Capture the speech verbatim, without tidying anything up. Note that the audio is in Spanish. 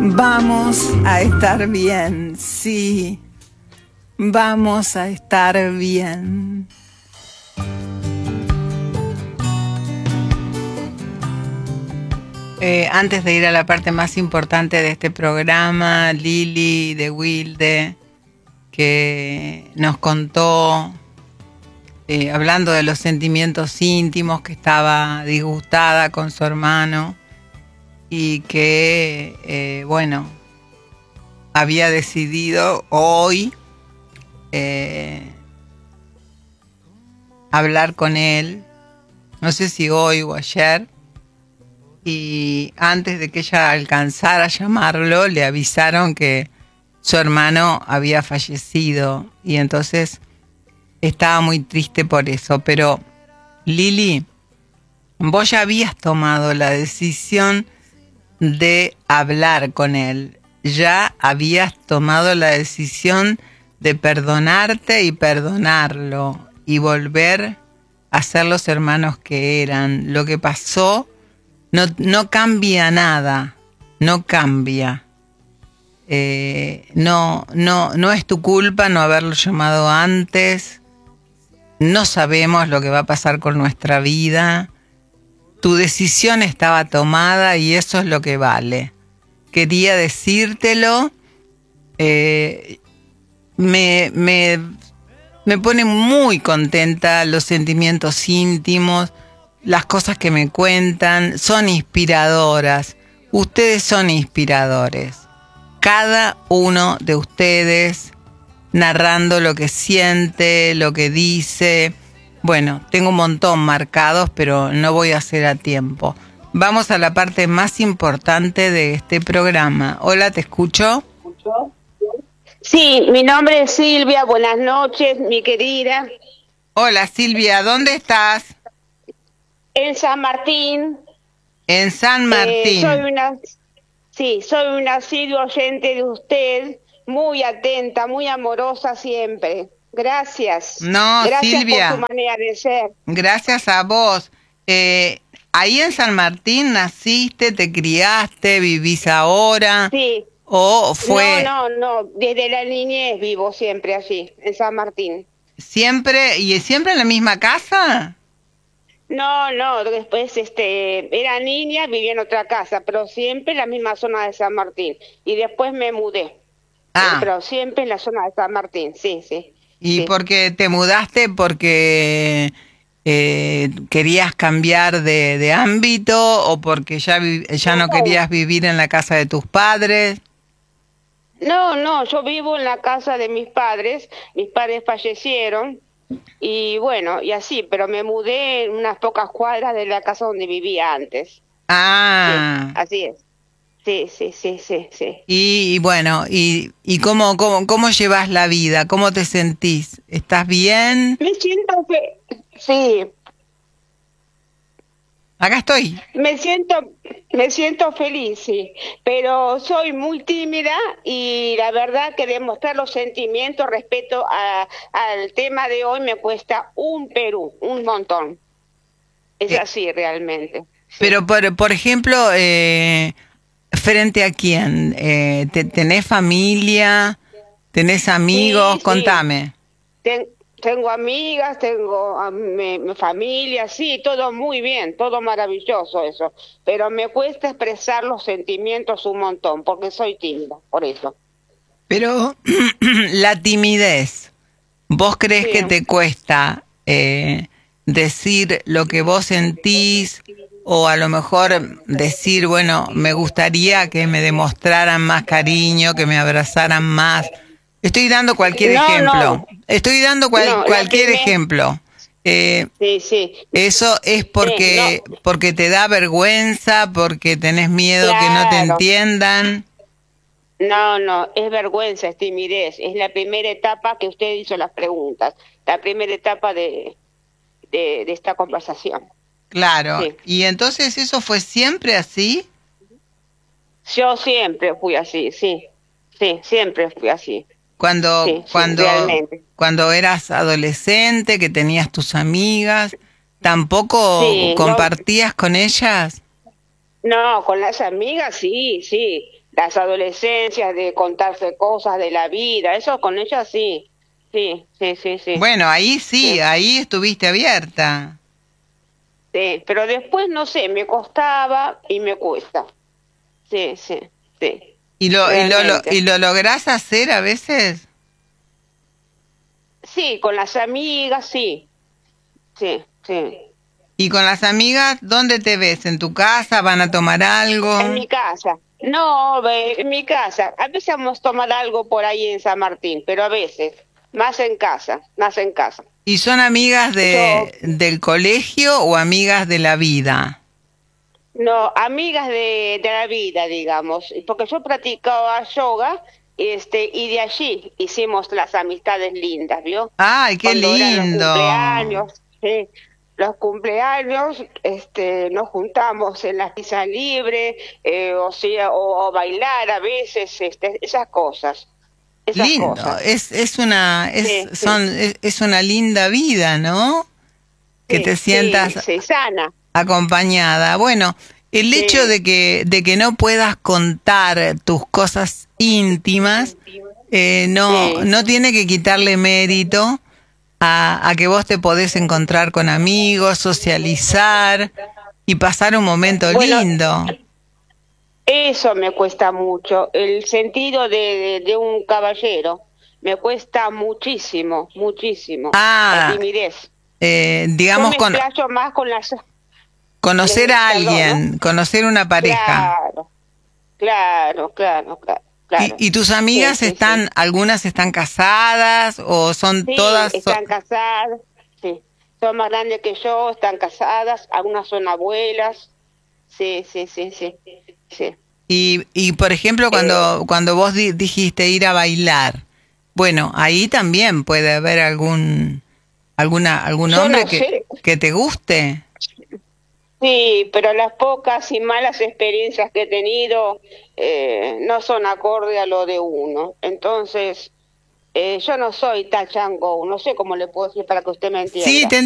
Vamos a estar bien, sí, vamos a estar bien. Eh, antes de ir a la parte más importante de este programa, Lili de Wilde, que nos contó, eh, hablando de los sentimientos íntimos, que estaba disgustada con su hermano y que, eh, bueno, había decidido hoy eh, hablar con él, no sé si hoy o ayer, y antes de que ella alcanzara a llamarlo, le avisaron que su hermano había fallecido, y entonces estaba muy triste por eso. Pero Lili, vos ya habías tomado la decisión de hablar con él, ya habías tomado la decisión de perdonarte y perdonarlo y volver a ser los hermanos que eran. Lo que pasó no, no cambia nada, no cambia. Eh, no, no, no es tu culpa no haberlo llamado antes. No sabemos lo que va a pasar con nuestra vida. Tu decisión estaba tomada y eso es lo que vale. Quería decírtelo. Eh, me, me, me pone muy contenta los sentimientos íntimos, las cosas que me cuentan, son inspiradoras. Ustedes son inspiradores. Cada uno de ustedes narrando lo que siente, lo que dice. Bueno, tengo un montón marcados, pero no voy a hacer a tiempo. Vamos a la parte más importante de este programa. Hola, ¿te escucho? Sí, mi nombre es Silvia. Buenas noches, mi querida. Hola, Silvia, ¿dónde estás? En San Martín. En San Martín. Eh, soy una, sí, soy una asidua oyente de usted, muy atenta, muy amorosa siempre. Gracias. No, Gracias Silvia, por tu manera de ser. Gracias a vos. Eh, ahí en San Martín naciste, te criaste, vivís ahora. Sí. ¿O fue? No, no, no. Desde la niñez vivo siempre allí, en San Martín. ¿Siempre? ¿Y siempre en la misma casa? No, no, después este, era niña, vivía en otra casa, pero siempre en la misma zona de San Martín. Y después me mudé. Ah. Pero siempre en la zona de San Martín, sí, sí. ¿Y sí. por qué te mudaste? ¿Porque eh, querías cambiar de, de ámbito o porque ya, vi- ya no querías vivir en la casa de tus padres? No, no, yo vivo en la casa de mis padres. Mis padres fallecieron. Y bueno, y así, pero me mudé en unas pocas cuadras de la casa donde vivía antes. Ah. Sí, así es. Sí, sí, sí, sí, sí. Y, y bueno, ¿y, y cómo, cómo, cómo llevas la vida? ¿Cómo te sentís? ¿Estás bien? Me siento que... Sí. Acá estoy. Me siento, me siento feliz, sí, pero soy muy tímida y la verdad que demostrar los sentimientos respecto a, al tema de hoy me cuesta un Perú, un montón. Es Eh, así realmente. Sí. Pero, por, por ejemplo, eh, ¿frente a quién? Eh, te- ¿Tenés familia? ¿Tenés amigos? Sí, sí. Contame. Ten- tengo amigas, tengo a mi, mi familia, sí, todo muy bien, todo maravilloso eso, pero me cuesta expresar los sentimientos un montón, porque soy tímida, por eso. Pero la timidez, ¿vos crees Sí. que te cuesta eh, decir lo que vos sentís? O a lo mejor decir, bueno, me gustaría que me demostraran más cariño, que me abrazaran más. Estoy dando cualquier No, ejemplo. no. Estoy dando cual- No, la cualquier primer- ejemplo. Eh, Sí, sí. eso es porque, Sí, no. porque te da vergüenza, porque tenés miedo que no te Claro. entiendan. No, no, es vergüenza, es timidez. Es la primera etapa que usted hizo las preguntas, la primera etapa de, de, de esta conversación. Claro. Sí. Y entonces, ¿eso fue siempre así? Yo siempre fui así, sí, sí, siempre fui así. Cuando, Sí, sí, cuando, realmente. cuando eras adolescente, que tenías tus amigas, ¿tampoco Sí, no- compartías con ellas? No, con las amigas sí, sí. las adolescencias, de contarse cosas de la vida, eso con ella sí, sí, sí, sí, sí. Bueno, ahí sí, Sí, ahí estuviste abierta. sí, pero después no sé, me costaba y me cuesta. Sí, sí, sí, ¿Y lo, y lo, lo- realmente. y lo lográs hacer a veces? Sí, con las amigas, sí, sí, sí. ¿Y con las amigas, dónde te ves? ¿En tu casa? ¿Van a tomar algo? En mi casa. No, ve, en mi casa. A veces vamos a tomar algo por ahí en San Martín, pero a veces, más en casa, más en casa. ¿Y son amigas Yo, de, del colegio o amigas de la vida? no, amigas de, de la vida, digamos, porque yo practicaba yoga, este, y de allí hicimos las amistades lindas, ¿vio? ¡Ay, qué Cuando eran los lindo! cumpleaños, sí, los cumpleaños, este, nos juntamos en la pizza libre, eh, o sea, o, o bailar a veces, este, esas cosas, esas Lindo, cosas. es, es una, es, Sí, sí, son, es, es una linda vida, ¿no? Que te sí, sí, sientas sí, sana, acompañada. Bueno, el hecho sí. de que, de que no puedas contar tus cosas íntimas, eh, no, Sí. no tiene que quitarle mérito a, a que vos te podés encontrar con amigos, socializar y pasar un momento Bueno, lindo. eso me cuesta mucho, el sentido de, de, de un caballero, me cuesta muchísimo, muchísimo, la Ah, timidez. eh, Yo digamos, me con, explayo más con las... conocer les- a Perdón, ¿no? alguien, conocer una pareja. Claro, claro, claro, claro, ¿Y, claro. y tus Sí, amigas sí, sí. están, algunas están casadas o son Sí, todas... so- están casadas, sí. Son más grandes que yo, están casadas, algunas son abuelas. Sí, sí, sí, sí, sí. y, y por ejemplo, Eh, cuando, cuando vos di- dijiste ir a bailar, bueno, ahí también puede haber algún, alguna, algún yo hombre no que, sé, que te guste. sí, pero las pocas y malas experiencias que he tenido eh, no son acorde a lo de uno. Entonces, eh, yo no soy touch and go, no sé cómo le puedo decir para que usted me Sí, entienda. te